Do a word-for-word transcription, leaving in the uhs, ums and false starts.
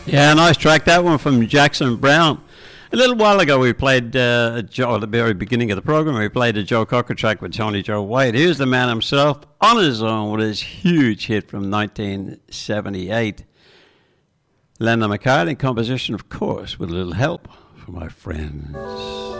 Yeah, nice track, that one from Jackson Browne. A little while ago we played, uh, Joe, at the very beginning of the program, we played a Joe Cocker track with Tony Joe White. Here's the man himself on his own with his huge hit from nineteen seventy-eight. Lennon McCartney composition, of course, with a little help from my friends.